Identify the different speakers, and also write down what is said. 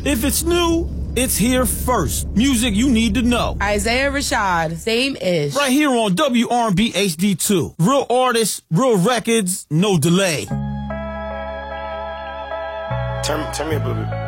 Speaker 1: If it's new, it's here first. Music you need to know.
Speaker 2: Isaiah Rashad, same-ish.
Speaker 1: Right here on WRB HD2. Real artists, real records, no delay.
Speaker 3: Turn me up a little bit.